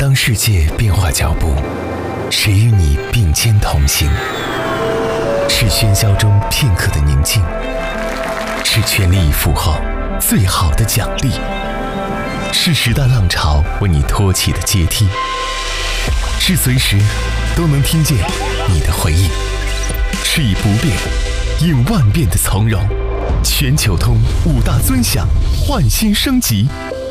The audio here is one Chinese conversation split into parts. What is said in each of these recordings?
当世界变化脚步，谁与你并肩同行？是喧嚣中片刻的宁静，是全力以赴后最好的奖励，是时代浪潮为你托起的阶梯，是随时都能听见你的回应，是以不变应万变的从容。全球通5大尊享，焕新升级。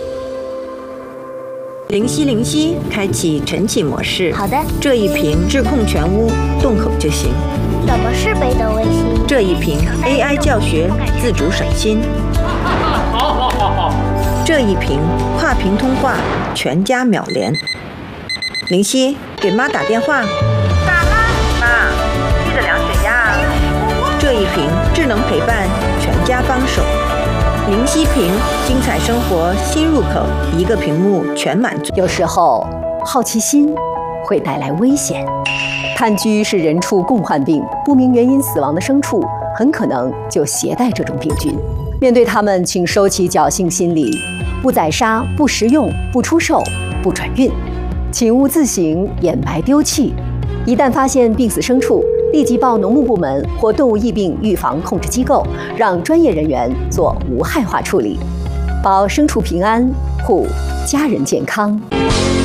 灵犀，开启晨起模式。 好的。 这一瓶智控全屋，动口就行。 什么是北斗卫星？ 这一瓶 AI 教学，自主省心。这一瓶跨屏通话，全家秒连。灵犀，给妈打电话。 爸妈，记得量血压啊。 这一瓶智能陪伴，全家帮手。灵犀屏，精彩生活新入口，一个屏幕全满足。 有时候，好奇心会带来危险。炭疽是人畜共患病，不明原因死亡的牲畜很可能就携带这种病菌。面对它们，请收起侥幸心理，不宰杀，不食用，不出售，不转运，请勿自行掩埋丢弃。一旦发现病死牲畜，立即报农牧部门或动物疫病预防控制机构，让专业人员做无害化处理，保牲畜平安，护家人健康。